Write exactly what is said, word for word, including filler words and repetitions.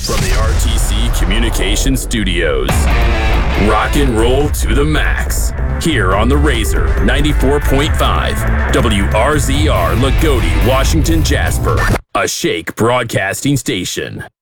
From the R T C Communications Studios, rock and roll to the max. Here on the Razor ninety-four point five, W R Z R, Lagodi, Washington, Jasper, a Shake Broadcasting station.